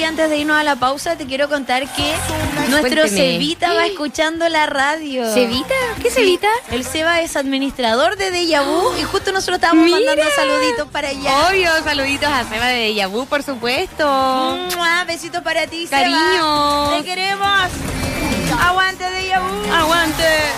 antes de irnos a la pausa, te quiero contar que nuestro Cuénteme. Cevita va escuchando la radio. ¿Cevita? ¿Qué Cevita? El Seba es administrador de Deja Vu y justo nosotros estábamos mandando saluditos para allá. Obvio, saluditos a Seba de Deja Vu, por supuesto. ¡Mua! Besitos para ti, Seba. Cariño. Te queremos. Aguante Deja Vu. Aguante.